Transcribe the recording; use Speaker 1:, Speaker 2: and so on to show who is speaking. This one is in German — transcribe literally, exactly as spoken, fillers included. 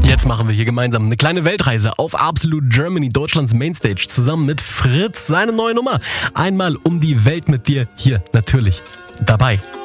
Speaker 1: Jetzt machen wir hier gemeinsam eine kleine Weltreise auf Absolute Germany, Deutschlands Mainstage, zusammen mit Fritz, seine neue Nummer. Einmal um die Welt mit dir, hier natürlich dabei.